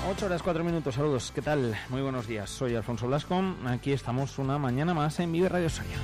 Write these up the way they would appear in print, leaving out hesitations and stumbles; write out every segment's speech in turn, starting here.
8 horas 4 minutos, saludos, ¿qué tal? Muy buenos días, soy Alfonso Blasco, aquí estamos una mañana más en Vive Radio Soria.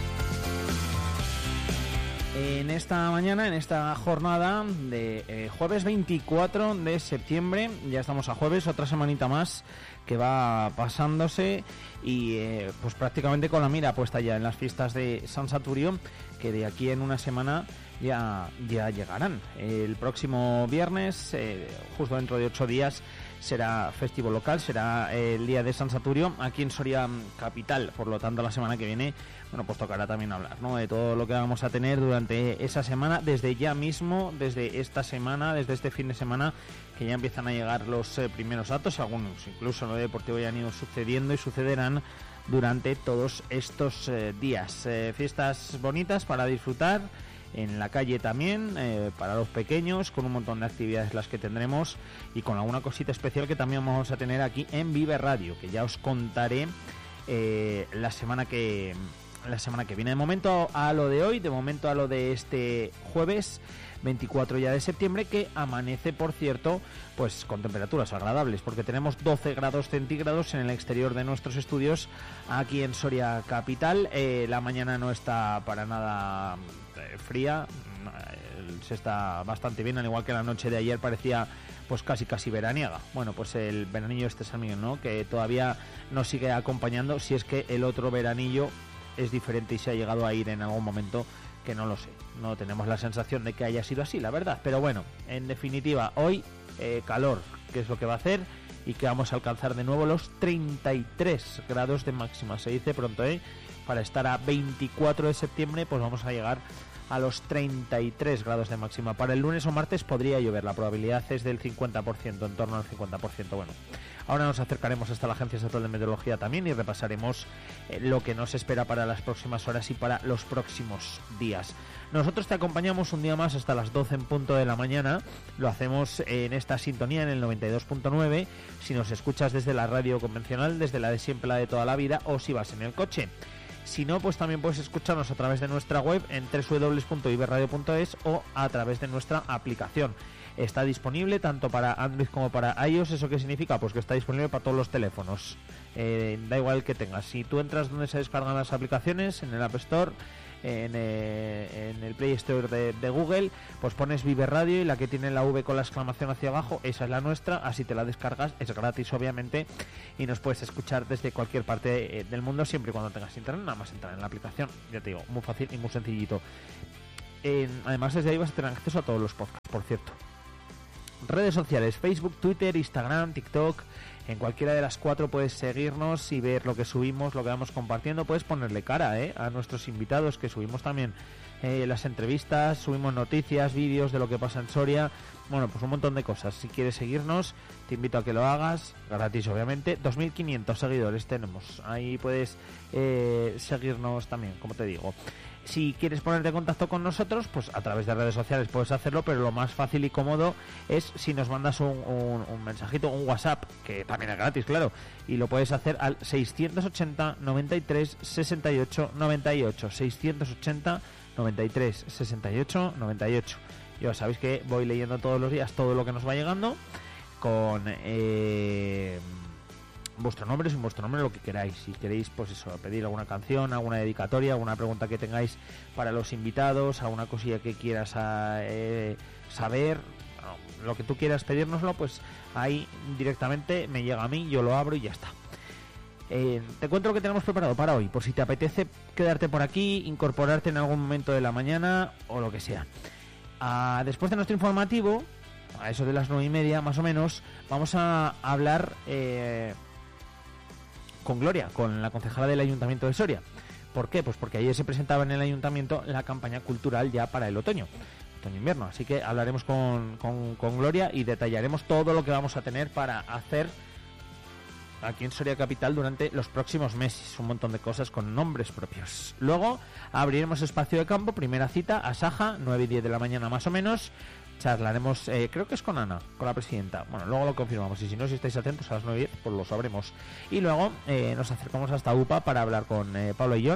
En esta mañana, en esta jornada de jueves 24 de septiembre, ya estamos a jueves, otra semanita más que va pasándose y pues prácticamente con la mira puesta ya en las fiestas de San Saturio, que de aquí en una semana ya llegarán. El próximo viernes, justo dentro de 8 días, será festivo local, será el día de San Saturio aquí en Soria capital. Por lo tanto, la semana que viene, bueno, pues tocará también hablar, ¿no?, de todo lo que vamos a tener durante esa semana, desde ya mismo, desde esta semana, desde este fin de semana, que ya empiezan a llegar los primeros actos, algunos incluso en lo deportivo ya han ido sucediendo y sucederán durante todos estos días. Fiestas bonitas para disfrutar en la calle también, para los pequeños, con un montón de actividades las que tendremos y con alguna cosita especial que también vamos a tener aquí en Vive Radio, que ya os contaré la semana que viene. De momento a lo de hoy, de momento a lo de este jueves 24 ya de septiembre, que amanece, por cierto, pues con temperaturas agradables, porque tenemos 12 grados centígrados en el exterior de nuestros estudios aquí en Soria capital. La mañana no está para nada fría, se está bastante bien, al igual que la noche de ayer parecía pues casi veraniega. Bueno, pues el veranillo este es el mío, ¿no?, que todavía nos sigue acompañando, si es que el otro veranillo es diferente y se ha llegado a ir en algún momento, que no lo sé, no tenemos la sensación de que haya sido así, la verdad. Pero bueno, en definitiva, hoy calor, que es lo que va a hacer, y que vamos a alcanzar de nuevo los 33 grados de máxima. Se dice pronto, para estar a 24 de septiembre, pues vamos a llegar a los 33 grados de máxima. Para el lunes o martes podría llover, la probabilidad es del 50%, en torno al 50%. Bueno, ahora nos acercaremos hasta la Agencia Estatal de Meteorología también y repasaremos lo que nos espera para las próximas horas y para los próximos días. Nosotros te acompañamos un día más hasta las 12 en punto de la mañana. Lo hacemos en esta sintonía, en el 92.9, si nos escuchas desde la radio convencional, desde la de siempre, la de toda la vida, o si vas en el coche. Si no, pues también puedes escucharnos a través de nuestra web en www.viverradio.es o a través de nuestra aplicación. Está disponible tanto para Android como para iOS. ¿Eso qué significa? Pues que está disponible para todos los teléfonos. Da igual que tengas. Si tú entras donde se descargan las aplicaciones, en el App Store, en el Play Store de Google, pues pones Vive Radio y la que tiene la V con la exclamación hacia abajo, esa es la nuestra. Así te la descargas, es gratis obviamente, y nos puedes escuchar desde cualquier parte del mundo, siempre y cuando tengas internet. Nada más entrar en la aplicación, ya te digo, muy fácil y muy sencillito. Además, desde ahí vas a tener acceso a todos los podcasts, por cierto. Redes sociales: Facebook, Twitter, Instagram, TikTok. En cualquiera de las 4 puedes seguirnos y ver lo que subimos, lo que vamos compartiendo. Puedes ponerle cara a nuestros invitados, que subimos también las entrevistas, subimos noticias, vídeos de lo que pasa en Soria. Bueno, pues un montón de cosas. Si quieres seguirnos, te invito a que lo hagas, gratis obviamente. 2.500 seguidores tenemos, ahí puedes seguirnos también, como te digo. Si quieres ponerte en contacto con nosotros, pues a través de redes sociales puedes hacerlo, pero lo más fácil y cómodo es si nos mandas un mensajito, un WhatsApp, que también es gratis, claro, y lo puedes hacer al 680 93 68 98, 680 93 68 98. Ya sabéis que voy leyendo todos los días todo lo que nos va llegando, con vuestro nombre, sin vuestro nombre, lo que queráis. Si queréis, pues eso, pedir alguna canción, alguna dedicatoria, alguna pregunta que tengáis para los invitados, alguna cosilla que quieras saber, lo que tú quieras pedírnoslo, pues ahí directamente me llega a mí, yo lo abro y ya está. Te cuento lo que tenemos preparado para hoy, por si te apetece quedarte por aquí, incorporarte en algún momento de la mañana o lo que sea. Después de nuestro informativo, a eso de las 9:30 más o menos, vamos a hablar con Gloria, con la concejala del Ayuntamiento de Soria. ¿Por qué? Pues porque ayer se presentaba en el Ayuntamiento la campaña cultural ya para el otoño-invierno. Así que hablaremos con Gloria y detallaremos todo lo que vamos a tener para hacer aquí en Soria capital durante los próximos meses. Un montón de cosas con nombres propios. Luego abriremos espacio de campo, primera cita a Saja, 9:10 de la mañana más o menos. Charlaremos, creo que es con Ana, con la presidenta. Bueno, luego lo confirmamos, y si no, si estáis atentos a las 9:10, pues lo sabremos. Y luego nos acercamos hasta UPA para hablar con Pablo Illón,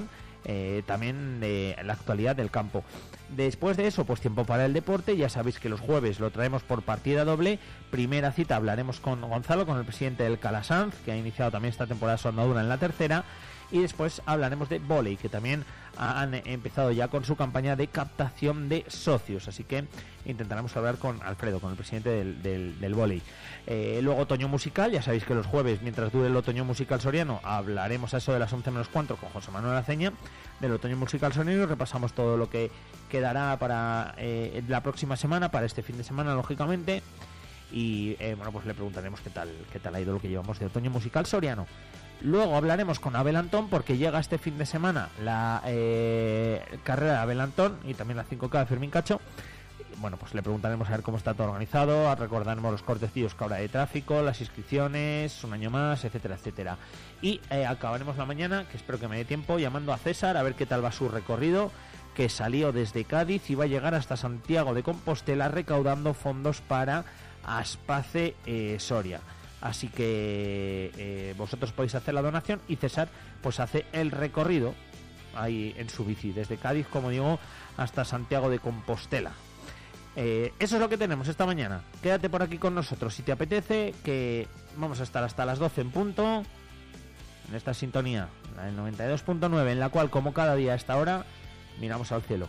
también la actualidad del campo. Después de eso, pues tiempo para el deporte. Ya sabéis que los jueves lo traemos por partida doble. Primera cita hablaremos con Gonzalo, con el presidente del Calasanz, que ha iniciado también esta temporada su andadura en la tercera. Y después hablaremos de vóley, que también han empezado ya con su campaña de captación de socios. Así que intentaremos hablar con Alfredo, con el presidente del vóley. Luego otoño musical. Ya sabéis que los jueves, mientras dure el otoño musical soriano, hablaremos a eso de las 11 menos cuarto con José Manuel Aceña del otoño musical soriano. Repasamos todo lo que quedará para la próxima semana, para este fin de semana, lógicamente. Y bueno, pues le preguntaremos qué tal ha ido lo que llevamos de otoño musical soriano. Luego hablaremos con Abel Antón, porque llega este fin de semana la carrera de Abel Antón y también la 5K de Fermín Cacho. Bueno, pues le preguntaremos a ver cómo está todo organizado, recordaremos los cortecillos que habrá de tráfico, las inscripciones, un año más, etcétera, etcétera. Y acabaremos la mañana, que espero que me dé tiempo, llamando a César a ver qué tal va su recorrido, que salió desde Cádiz y va a llegar hasta Santiago de Compostela recaudando fondos para Aspace Soria. Así que vosotros podéis hacer la donación y César pues hace el recorrido ahí en su bici, desde Cádiz, como digo, hasta Santiago de Compostela. Eso es lo que tenemos esta mañana. Quédate por aquí con nosotros si te apetece, que vamos a estar hasta las 12 en punto en esta sintonía, la del 92.9, en la cual, como cada día a esta hora, miramos al cielo.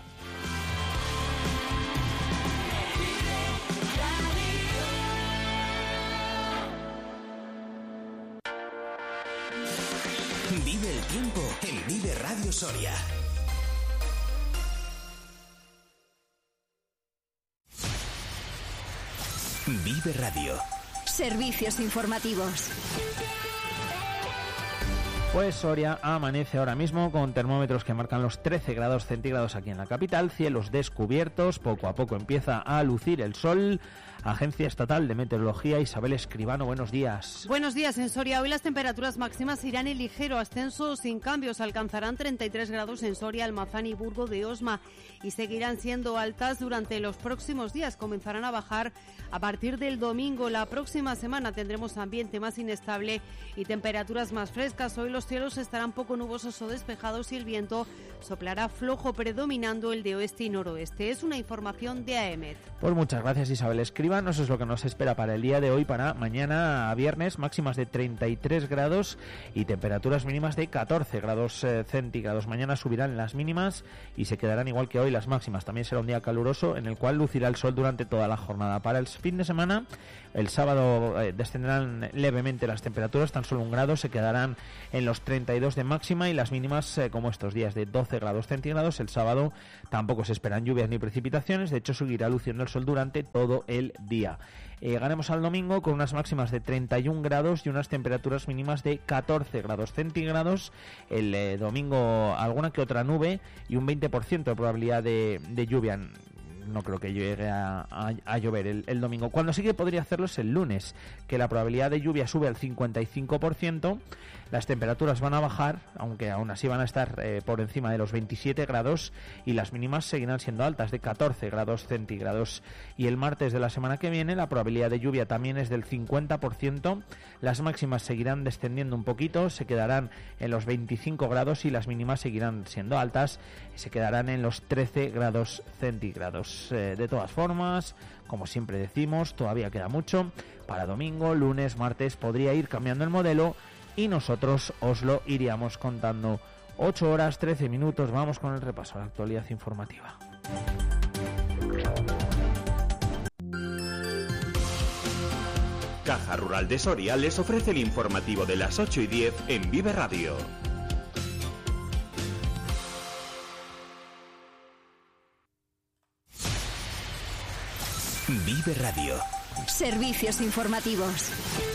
Vive el tiempo en Vive Radio Soria. Vive Radio. Servicios informativos. Pues Soria amanece ahora mismo con termómetros que marcan los 13 grados centígrados aquí en la capital, cielos descubiertos, poco a poco empieza a lucir el sol. Agencia Estatal de Meteorología, Isabel Escribano, buenos días. Buenos días en Soria. Hoy las temperaturas máximas irán en ligero ascenso sin cambios. Alcanzarán 33 grados en Soria, Almazán y Burgo de Osma y seguirán siendo altas durante los próximos días. Comenzarán a bajar a partir del domingo. La próxima semana tendremos ambiente más inestable y temperaturas más frescas. Hoy los cielos estarán poco nubosos o despejados y el viento soplará flojo, predominando el de oeste y noroeste. Es una información de AEMET. Pues muchas gracias, Isabel Escribano. Eso es lo que nos espera para el día de hoy, para mañana a viernes, máximas de 33 grados y temperaturas mínimas de 14 grados centígrados. Mañana subirán las mínimas y se quedarán igual que hoy las máximas. También será un día caluroso en el cual lucirá el sol durante toda la jornada. Para el fin de semana, el sábado descenderán levemente las temperaturas, tan solo 1 grado, se quedarán en los 32 de máxima y las mínimas como estos días de 12 grados centígrados. El sábado tampoco se esperan lluvias ni precipitaciones, de hecho seguirá luciendo el sol durante todo el día. Llegaremos al domingo con unas máximas de 31 grados y unas temperaturas mínimas de 14 grados centígrados. El domingo alguna que otra nube y un 20% de probabilidad de lluvia. No creo que llegue a llover el domingo. Cuando sí que podría hacerlo es el lunes, que la probabilidad de lluvia sube al 55%. Las temperaturas van a bajar, aunque aún así van a estar por encima de los 27 grados y las mínimas seguirán siendo altas, de 14 grados centígrados. Y el martes de la semana que viene la probabilidad de lluvia también es del 50%. Las máximas seguirán descendiendo un poquito, se quedarán en los 25 grados y las mínimas seguirán siendo altas y se quedarán en los 13 grados centígrados. De todas formas, como siempre decimos, todavía queda mucho. Para domingo, lunes, martes podría ir cambiando el modelo y nosotros os lo iríamos contando. 8 horas 13 minutos, vamos con el repaso a la actualidad informativa. Caja Rural de Soria les ofrece el informativo de las 8 y 10 en Vive Radio. Vive Radio. Servicios informativos.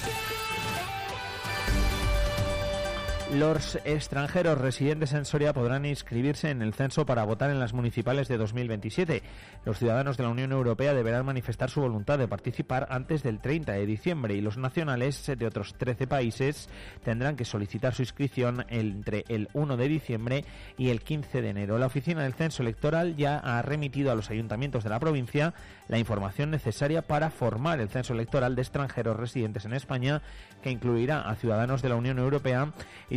Los extranjeros residentes en Soria podrán inscribirse en el censo para votar en las municipales de 2027. Los ciudadanos de la Unión Europea deberán manifestar su voluntad de participar antes del 30 de diciembre y los nacionales de otros 13 países tendrán que solicitar su inscripción entre el 1 de diciembre y el 15 de enero. La oficina del censo electoral ya ha remitido a los ayuntamientos de la provincia la información necesaria para formar el censo electoral de extranjeros residentes en España, que incluirá a ciudadanos de la Unión Europea y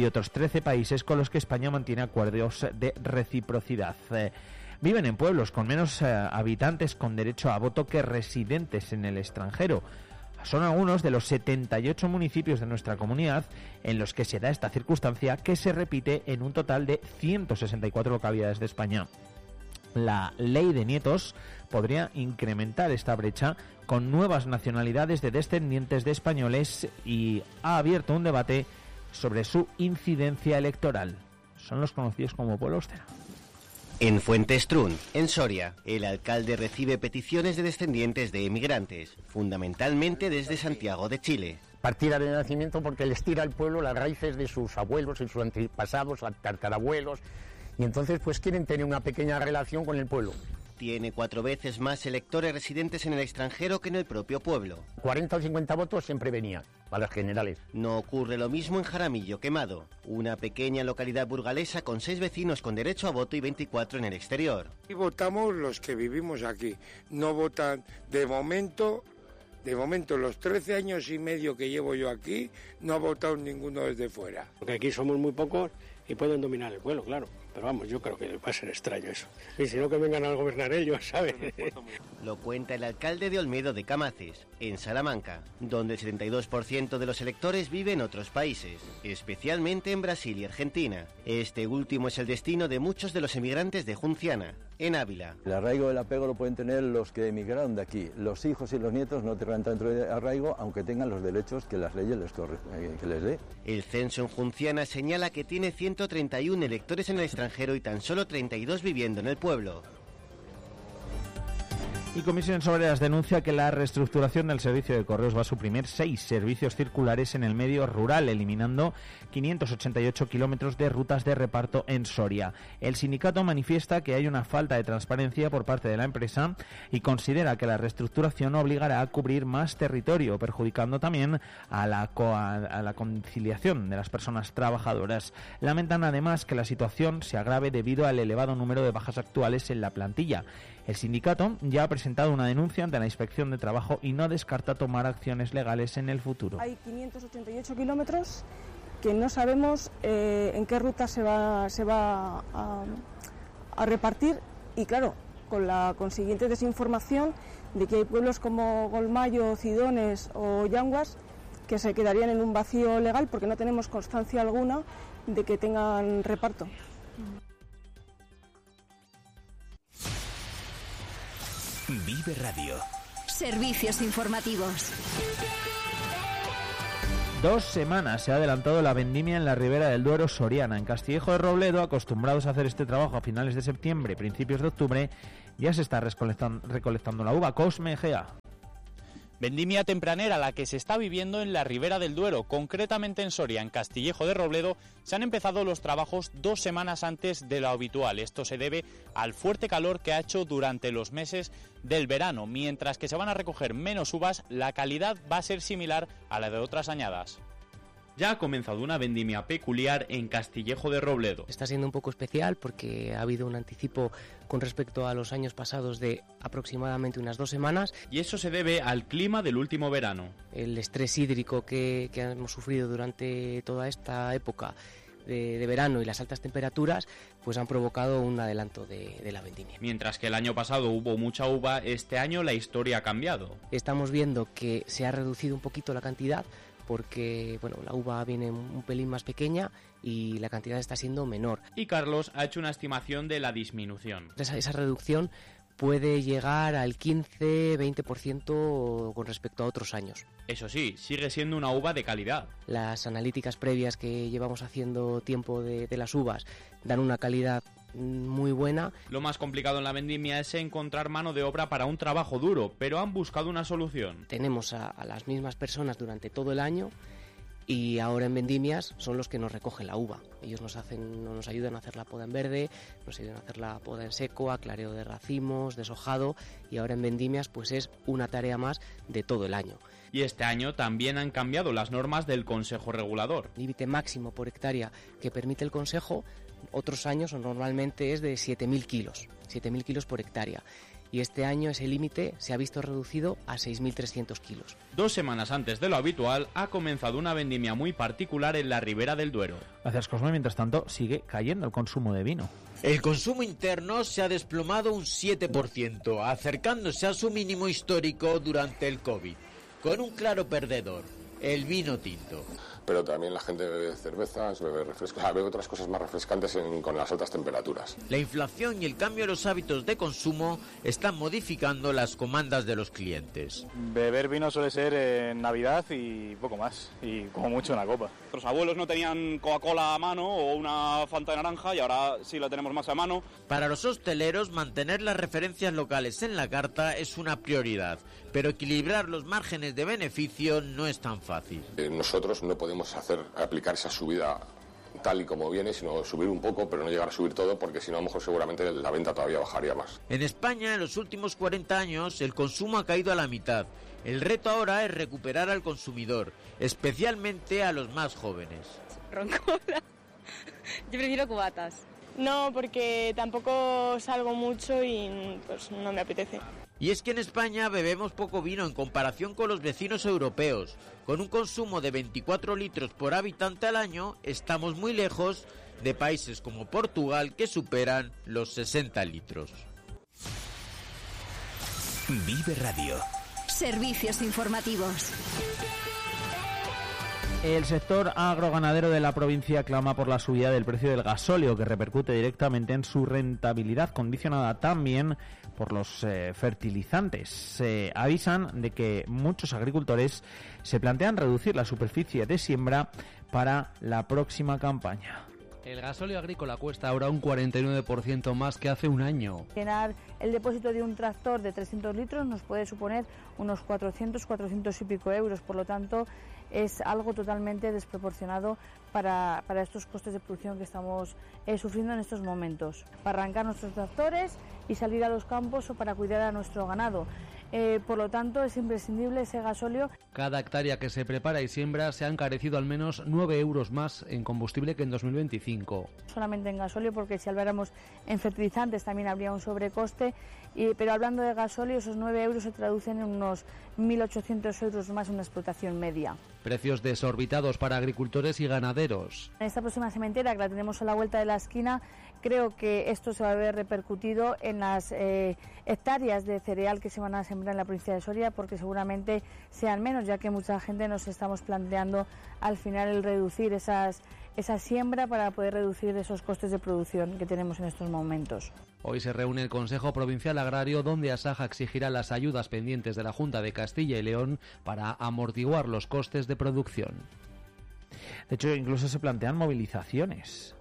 y otros 13 países con los que España mantiene acuerdos de reciprocidad. Viven en pueblos con menos habitantes con derecho a voto que residentes en el extranjero. Son algunos de los 78 municipios de nuestra comunidad en los que se da esta circunstancia, que se repite en un total de 164 localidades de España. La ley de nietos podría incrementar esta brecha con nuevas nacionalidades de descendientes de españoles y ha abierto un debate sobre su incidencia electoral. Son los conocidos como pueblos cero. En Fuentestrún, en Soria, el alcalde recibe peticiones de descendientes de emigrantes, fundamentalmente desde Santiago de Chile. Partida de nacimiento porque les tira al pueblo las raíces de sus abuelos y sus antepasados, tatarabuelos, y entonces pues quieren tener una pequeña relación con el pueblo. Tiene 4 veces más electores residentes en el extranjero que en el propio pueblo. 40 o 50 votos siempre venían, para las generales. No ocurre lo mismo en Jaramillo Quemado, una pequeña localidad burgalesa con 6 vecinos con derecho a voto y 24 en el exterior. Y votamos los que vivimos aquí, no votan de momento, los 13 años y medio que llevo yo aquí, no ha votado ninguno desde fuera. Porque aquí somos muy pocos y pueden dominar el pueblo, claro. Pero vamos, yo creo que va a ser extraño eso. Y si no, que vengan a gobernar ellos, ¿sabes? Lo cuenta el alcalde de Olmedo de Camaces, en Salamanca, donde el 72% de los electores vive en otros países, especialmente en Brasil y Argentina. Este último es el destino de muchos de los emigrantes de Junciana, en Ávila. El arraigo del apego lo pueden tener los que emigraron de aquí. Los hijos y los nietos no tendrán tanto de arraigo, aunque tengan los derechos que las leyes que les dé. El censo en Junciana señala que tiene 131 electores en el extranjero y tan solo 32 viviendo en el pueblo. Y Comisiones Obreras denuncia que la reestructuración del servicio de correos va a suprimir 6 servicios circulares en el medio rural, eliminando 588 kilómetros de rutas de reparto en Soria. El sindicato manifiesta que hay una falta de transparencia por parte de la empresa y considera que la reestructuración obligará a cubrir más territorio, perjudicando también a la conciliación de las personas trabajadoras. Lamentan además que la situación se agrave debido al elevado número de bajas actuales en la plantilla. El sindicato ya ha presentado una denuncia ante la Inspección de Trabajo y no descarta tomar acciones legales en el futuro. Hay 588 kilómetros que no sabemos en qué ruta se va a repartir y claro, con la consiguiente desinformación de que hay pueblos como Golmayo, Cidones o Yanguas que se quedarían en un vacío legal porque no tenemos constancia alguna de que tengan reparto. Vive Radio. Servicios informativos. 2 semanas se ha adelantado la vendimia en la Ribera del Duero soriana. En Castillejo de Robledo, acostumbrados a hacer este trabajo a finales de septiembre, principios de octubre, ya se está recolectando la uva. Cosme Egea. Vendimia tempranera la que se está viviendo en la Ribera del Duero, concretamente en Soria, en Castillejo de Robledo, se han empezado los trabajos 2 semanas antes de lo habitual. Esto se debe al fuerte calor que ha hecho durante los meses del verano. Mientras que se van a recoger menos uvas, la calidad va a ser similar a la de otras añadas. Ya ha comenzado una vendimia peculiar en Castillejo de Robledo. Está siendo un poco especial porque ha habido un anticipo con respecto a los años pasados de aproximadamente unas 2 semanas. Y eso se debe al clima del último verano. El estrés hídrico que hemos sufrido durante toda esta época de verano y las altas temperaturas pues han provocado un adelanto de la vendimia. Mientras que el año pasado hubo mucha uva, este año la historia ha cambiado. Estamos viendo que se ha reducido un poquito la cantidad porque bueno, la uva viene un pelín más pequeña y la cantidad está siendo menor. Y Carlos ha hecho una estimación de la disminución. Esa reducción puede llegar al 15-20% con respecto a otros años. Eso sí, sigue siendo una uva de calidad. Las analíticas previas que llevamos haciendo tiempo de las uvas dan una calidad muy buena. Lo más complicado en la vendimia es encontrar mano de obra para un trabajo duro, pero han buscado una solución. Tenemos a las mismas personas durante todo el año y ahora en vendimias son los que nos recogen la uva. Ellos nos ayudan a hacer la poda en verde, nos ayudan a hacer la poda en seco, aclareo de racimos, deshojado, y ahora en vendimias pues es una tarea más de todo el año. Y este año también han cambiado las normas del Consejo Regulador. El límite máximo por hectárea que permite el Consejo otros años o normalmente es de 7.000 kilos por hectárea. y este año ese límite se ha visto reducido a 6.300 kilos. 2 semanas antes de lo habitual ha comenzado una vendimia muy particular en la Ribera del Duero. Gracias, Cosme. Mientras tanto, sigue cayendo el consumo de vino. El consumo interno se ha desplomado un 7%, acercándose a su mínimo histórico durante el COVID, con un claro perdedor, el vino tinto. Pero también la gente bebe cervezas, bebe refrescos, bebe otras cosas más refrescantes con las altas temperaturas. La inflación y el cambio en los hábitos de consumo están modificando las comandas de los clientes. Beber vino suele ser en Navidad y poco más, y como mucho una copa. Los abuelos no tenían Coca-Cola a mano o una Fanta de naranja y ahora sí la tenemos más a mano. Para los hosteleros, mantener las referencias locales en la carta es una prioridad, pero equilibrar los márgenes de beneficio no es tan fácil. Nosotros no podemos aplicar esa subida tal y como viene, sino subir un poco, pero no llegar a subir todo, porque si no, a lo mejor seguramente la venta todavía bajaría más. En España, en los últimos 40 años, el consumo ha caído a la mitad. El reto ahora es recuperar al consumidor, especialmente a los más jóvenes. Roncola. Yo prefiero cubatas. No, porque tampoco salgo mucho y pues no me apetece. Y es que en España bebemos poco vino en comparación con los vecinos europeos. Con un consumo de 24 litros por habitante al año, estamos muy lejos de países como Portugal, que superan los 60 litros. Vive Radio. Servicios informativos. El sector agroganadero de la provincia clama por la subida del precio del gasóleo, que repercute directamente en su rentabilidad, condicionada también por los fertilizantes. Se avisan de que muchos agricultores se plantean reducir la superficie de siembra para la próxima campaña. El gasóleo agrícola cuesta ahora un 49% más que hace un año. Llenar el depósito de un tractor de 300 litros nos puede suponer unos 400 y pico euros, por lo tanto es algo totalmente desproporcionado para estos costes de producción que estamos sufriendo en estos momentos. Para arrancar nuestros tractores y salir a los campos o para cuidar a nuestro ganado. Por lo tanto, es imprescindible ese gasóleo. Cada hectárea que se prepara y siembra se ha encarecido al menos 9 euros más en combustible que en 2025. Solamente en gasóleo, porque si habláramos en fertilizantes también habría un sobrecoste, pero hablando de gasóleo, esos 9 euros se traducen en unos 1.800 euros más en una explotación media. Precios desorbitados para agricultores y ganaderos. En esta próxima sementera, que la tenemos a la vuelta de la esquina, creo que esto se va a ver repercutido en las hectáreas de cereal que se van a sembrar en la provincia de Soria, porque seguramente sean menos, ya que mucha gente nos estamos planteando al final el reducir esa siembra para poder reducir esos costes de producción que tenemos en estos momentos. Hoy se reúne el Consejo Provincial Agrario, donde Asaja exigirá las ayudas pendientes de la Junta de Castilla y León para amortiguar los costes de producción. De hecho, incluso se plantean movilizaciones.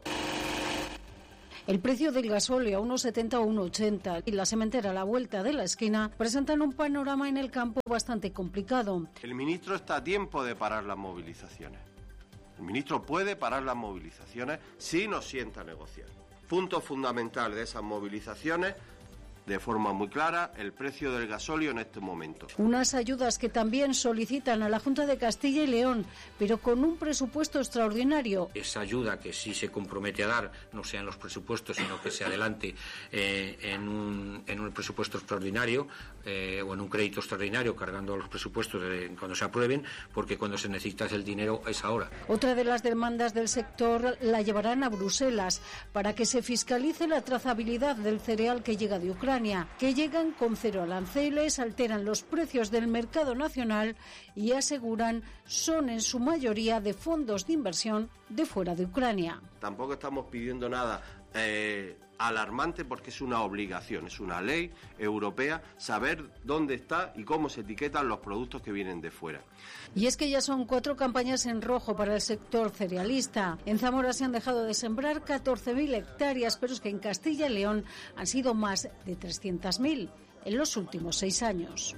El precio del gasóleo a 1,70 o 1,80 y la sementera a la vuelta de la esquina presentan un panorama en el campo bastante complicado. El ministro está a tiempo de parar las movilizaciones. El ministro puede parar las movilizaciones si nos sienta a negociar. Punto fundamental de esas movilizaciones, de forma muy clara, el precio del gasóleo en este momento. Unas ayudas que también solicitan a la Junta de Castilla y León, pero con un presupuesto extraordinario. Esa ayuda que sí se compromete a dar, no sea en los presupuestos, sino que se adelante en un presupuesto extraordinario o en un crédito extraordinario, cargando los presupuestos cuando se aprueben, porque cuando se necesita el dinero es ahora. Otra de las demandas del sector la llevarán a Bruselas para que se fiscalice la trazabilidad del cereal que llega de Ucrania, que llegan con cero aranceles, alteran los precios del mercado nacional y aseguran son en su mayoría de fondos de inversión de fuera de Ucrania. Tampoco estamos pidiendo nada alarmante, porque es una obligación, es una ley europea saber dónde está y cómo se etiquetan los productos que vienen de fuera. Y es que ya son 4 campañas en rojo para el sector cerealista. En Zamora se han dejado de sembrar 14.000 hectáreas, pero es que en Castilla y León han sido más de 300.000 en los últimos 6 años.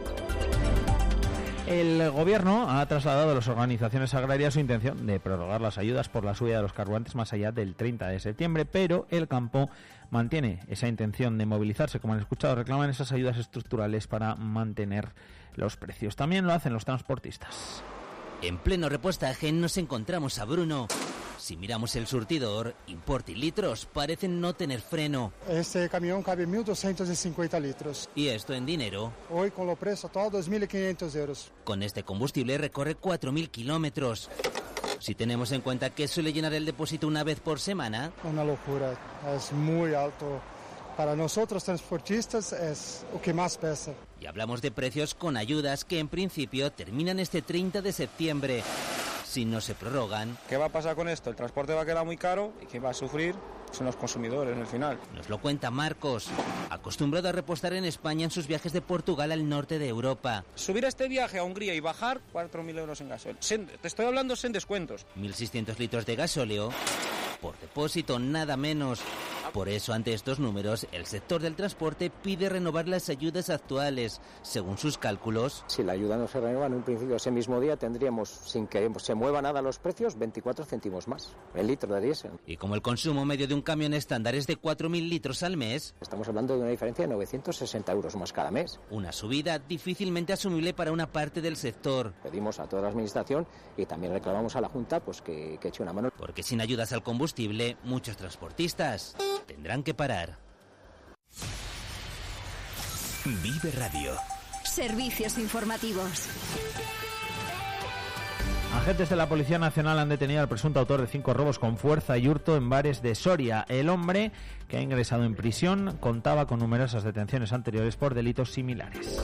El Gobierno ha trasladado a las organizaciones agrarias su intención de prorrogar las ayudas por la subida de los carburantes más allá del 30 de septiembre, pero el campo mantiene esa intención de movilizarse. Como han escuchado, reclaman esas ayudas estructurales para mantener los precios. También lo hacen los transportistas. En pleno repostaje nos encontramos a Bruno. Si miramos el surtidor, import y litros parecen no tener freno. Este camión cabe 1.250 litros. ¿Y esto en dinero? Hoy con lo precio total 2.500 euros. Con este combustible recorre 4.000 kilómetros. Si tenemos en cuenta que suele llenar el depósito una vez por semana... Una locura, es muy alto. Para nosotros transportistas es lo que más pesa. Y hablamos de precios con ayudas que en principio terminan este 30 de septiembre. Si no se prorrogan... ¿Qué va a pasar con esto? El transporte va a quedar muy caro y quien va a sufrir son los consumidores en el final. Nos lo cuenta Marcos, acostumbrado a repostar en España en sus viajes de Portugal al norte de Europa. Subir a este viaje a Hungría y bajar, 4.000 euros en gasoil. Te estoy hablando sin descuentos. 1.600 litros de gasóleo por depósito, nada menos. Por eso, ante estos números, el sector del transporte pide renovar las ayudas actuales. Según sus cálculos... Si la ayuda no se renueva en un principio ese mismo día, tendríamos, sin que se mueva nada los precios, 24 céntimos más el litro de diésel. Y como el consumo medio de un camión estándar es de 4.000 litros al mes... Estamos hablando de una diferencia de 960 euros más cada mes. Una subida difícilmente asumible para una parte del sector. Pedimos a toda la administración y también reclamamos a la Junta pues que eche una mano. Porque sin ayudas al combustible, muchos transportistas tendrán que parar. Vive Radio. Servicios informativos. Agentes de la Policía Nacional han detenido al presunto autor de 5 robos con fuerza y hurto en bares de Soria. El hombre, que ha ingresado en prisión, contaba con numerosas detenciones anteriores por delitos similares.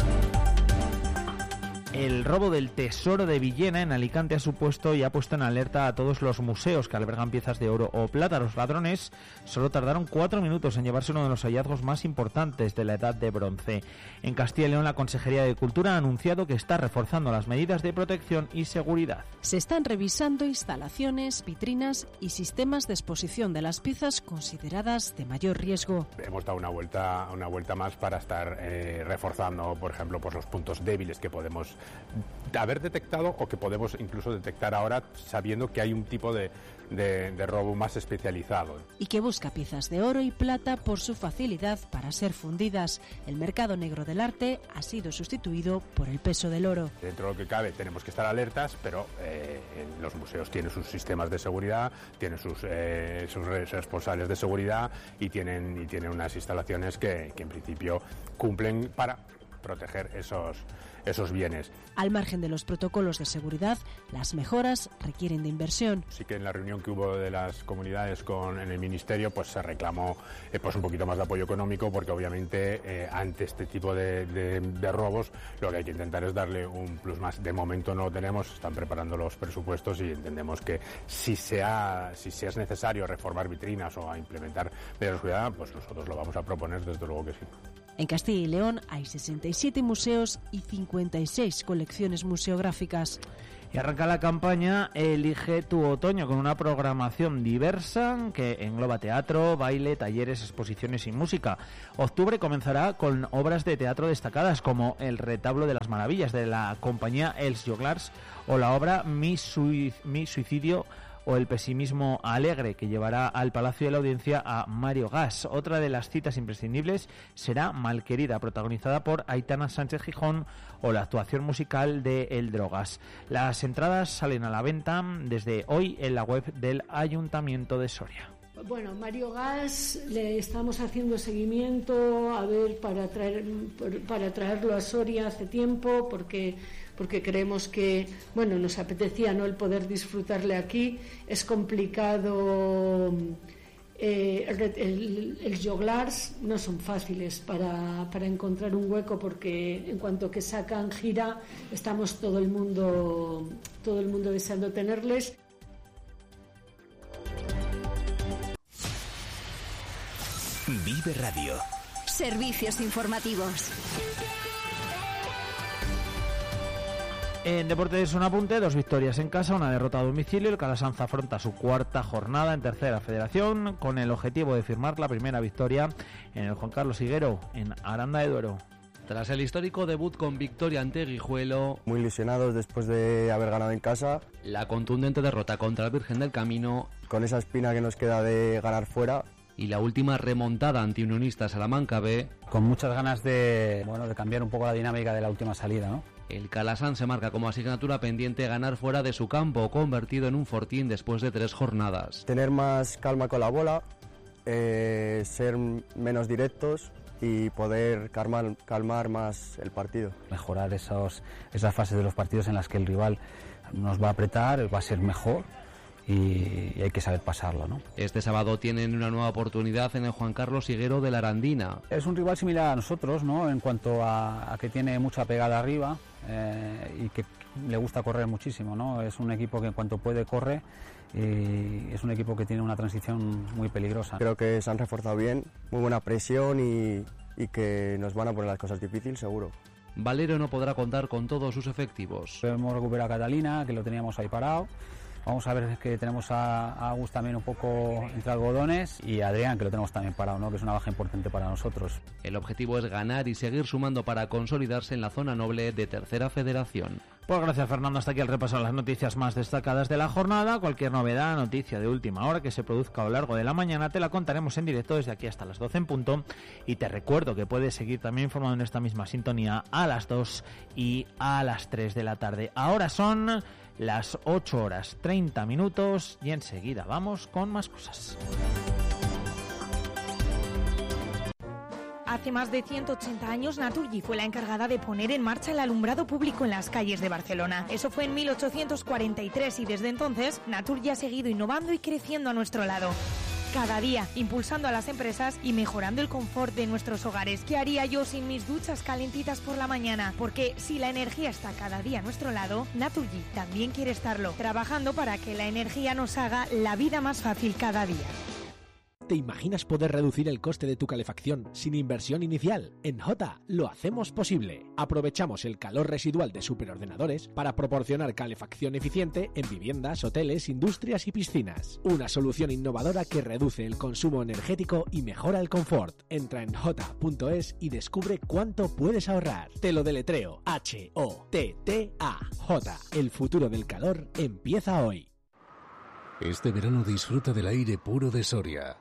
El robo del tesoro de Villena en Alicante ha supuesto y ha puesto en alerta a todos los museos que albergan piezas de oro o plata. Los ladrones solo tardaron 4 minutos en llevarse uno de los hallazgos más importantes de la Edad de Bronce. En Castilla y León, la Consejería de Cultura ha anunciado que está reforzando las medidas de protección y seguridad. Se están revisando instalaciones, vitrinas y sistemas de exposición de las piezas consideradas de mayor riesgo. Hemos dado una vuelta más para estar reforzando, por ejemplo, pues los puntos débiles que podemos haber detectado o que podemos incluso detectar ahora sabiendo que hay un tipo de robo más especializado. Y que busca piezas de oro y plata por su facilidad para ser fundidas. El mercado negro del arte ha sido sustituido por el peso del oro. Dentro de lo que cabe tenemos que estar alertas, pero los museos tienen sus sistemas de seguridad, tienen sus responsables de seguridad y tienen unas instalaciones que en principio cumplen para proteger esos bienes. Al margen de los protocolos de seguridad, las mejoras requieren de inversión. Sí que en la reunión que hubo de las comunidades en el Ministerio, pues se reclamó pues un poquito más de apoyo económico, porque obviamente ante este tipo de robos lo que hay que intentar es darle un plus más. De momento no lo tenemos, están preparando los presupuestos y entendemos que si es necesario reformar vitrinas o implementar medidas de seguridad, pues nosotros lo vamos a proponer, desde luego que sí. En Castilla y León hay 67 museos y 56 colecciones museográficas. Y arranca la campaña Elige tu otoño, con una programación diversa que engloba teatro, baile, talleres, exposiciones y música. Octubre comenzará con obras de teatro destacadas como El retablo de las maravillas de la compañía Els Joglars o la obra Mi suicidio o El pesimismo alegre, que llevará al Palacio de la Audiencia a Mario Gas. Otra de las citas imprescindibles será Malquerida, protagonizada por Aitana Sánchez Gijón, o la actuación musical de El Drogas. Las entradas salen a la venta desde hoy en la web del Ayuntamiento de Soria. Bueno, Mario Gas le estamos haciendo seguimiento para traerlo a Soria hace tiempo, porque creemos que, bueno, nos apetecía, ¿no?, el poder disfrutarle aquí. Es complicado, el Joglars no son fáciles para encontrar un hueco, porque en cuanto que sacan gira, estamos todo el mundo deseando tenerles. Vive Radio. Servicios informativos. En deportes, un apunte: 2 victorias en casa, 1 derrota a domicilio. El Calasanz afronta su 4ª jornada en Tercera Federación con el objetivo de firmar la primera victoria en el Juan Carlos Higuero, en Aranda de Duero. Tras el histórico debut con victoria ante Guijuelo, muy ilusionados después de haber ganado en casa, la contundente derrota contra el Virgen del Camino, con esa espina que nos queda de ganar fuera, y la última remontada ante Unionista Salamanca B, con muchas ganas de cambiar un poco la dinámica de la última salida, ¿no? El Calasan se marca como asignatura pendiente ganar fuera de su campo, convertido en un fortín después de 3 jornadas. Tener más calma con la bola, ser menos directos y poder calmar más el partido. Mejorar esas fases de los partidos en las que el rival nos va a apretar, va a ser mejor y hay que saber pasarlo, ¿no? Este sábado tienen una nueva oportunidad en el Juan Carlos Higuero de la Arandina. Es un rival similar a nosotros, ¿no? En cuanto a que tiene mucha pegada arriba y que le gusta correr muchísimo, ¿no? Es un equipo que en cuanto puede corre y es un equipo que tiene una transición muy peligrosa. Creo que se han reforzado bien, muy buena presión y que nos van a poner las cosas difíciles, seguro. Valero no podrá contar con todos sus efectivos. Hemos recuperado a Catalina, que lo teníamos ahí parado. Vamos a ver que tenemos a Agus también un poco entre algodones y a Adrián, que lo tenemos también parado, ¿no? Que es una baja importante para nosotros. El objetivo es ganar y seguir sumando para consolidarse en la zona noble de Tercera Federación. Pues gracias, Fernando. Hasta aquí el repaso de las noticias más destacadas de la jornada. Cualquier novedad, noticia de última hora que se produzca a lo largo de la mañana, te la contaremos en directo desde aquí hasta las 12 en punto. Y te recuerdo que puedes seguir también informado en esta misma sintonía a las 2 y a las 3 de la tarde. Ahora son las 8 horas 30 minutos y enseguida vamos con más cosas. Hace más de 180 años, Naturgy fue la encargada de poner en marcha el alumbrado público en las calles de Barcelona. Eso fue en 1843 y desde entonces, Naturgy ha seguido innovando y creciendo a nuestro lado. Cada día, impulsando a las empresas y mejorando el confort de nuestros hogares. ¿Qué haría yo sin mis duchas calentitas por la mañana? Porque si la energía está cada día a nuestro lado, Naturgy también quiere estarlo, trabajando para que la energía nos haga la vida más fácil cada día. ¿Te imaginas poder reducir el coste de tu calefacción sin inversión inicial? En Jota lo hacemos posible. Aprovechamos el calor residual de superordenadores para proporcionar calefacción eficiente en viviendas, hoteles, industrias y piscinas. Una solución innovadora que reduce el consumo energético y mejora el confort. Entra en jota.es y descubre cuánto puedes ahorrar. Te lo deletreo. H-O-T-T-A. Jota. El futuro del calor empieza hoy. Este verano disfruta del aire puro de Soria.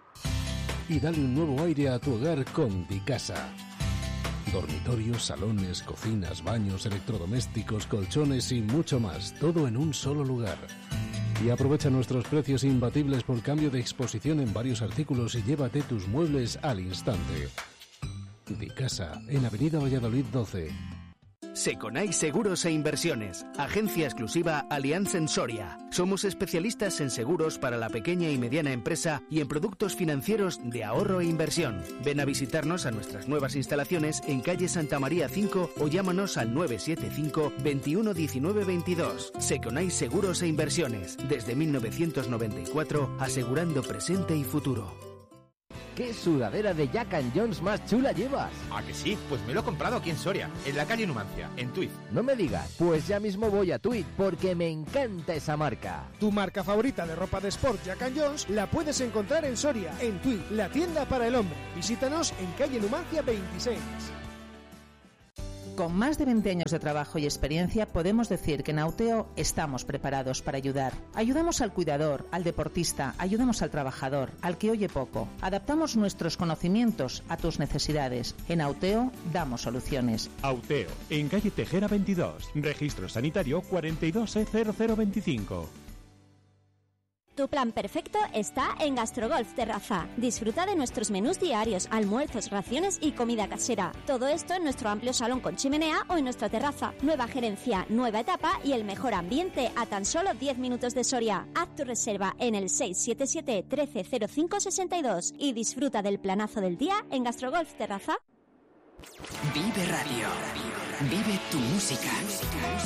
Y dale un nuevo aire a tu hogar con Dicasa. Dormitorios, salones, cocinas, baños, electrodomésticos, colchones y mucho más, todo en un solo lugar. Y aprovecha nuestros precios imbatibles por cambio de exposición en varios artículos y llévate tus muebles al instante. Dicasa, en Avenida Valladolid 12. Seconai Seguros e Inversiones, agencia exclusiva Allianz en Soria. Somos especialistas en seguros para la pequeña y mediana empresa y en productos financieros de ahorro e inversión. Ven a visitarnos a nuestras nuevas instalaciones en calle Santa María 5 o llámanos al 975 21 19 22. Seconai Seguros e Inversiones, desde 1994, asegurando presente y futuro. ¿Qué sudadera de Jack & Jones más chula llevas? ¿Ah, que sí? Pues me lo he comprado aquí en Soria, en la calle Numancia, en Tuit. No me digas, pues ya mismo voy a Tuit, porque me encanta esa marca. Tu marca favorita de ropa de sport Jack & Jones la puedes encontrar en Soria, en Tuit, la tienda para el hombre. Visítanos en calle Numancia 26. Con más de 20 años de trabajo y experiencia, podemos decir que en Auteo estamos preparados para ayudar. Ayudamos al cuidador, al deportista, ayudamos al trabajador, al que oye poco. Adaptamos nuestros conocimientos a tus necesidades. En Auteo damos soluciones. Auteo, en calle Tejera 22, registro sanitario 42E0025. Tu plan perfecto está en Gastrogolf Terraza. Disfruta de nuestros menús diarios, almuerzos, raciones y comida casera. Todo esto en nuestro amplio salón con chimenea o en nuestra terraza. Nueva gerencia, nueva etapa y el mejor ambiente a tan solo 10 minutos de Soria. Haz tu reserva en el 677 130562 y disfruta del planazo del día en Gastrogolf Terraza. Vive Radio. Vive tu música.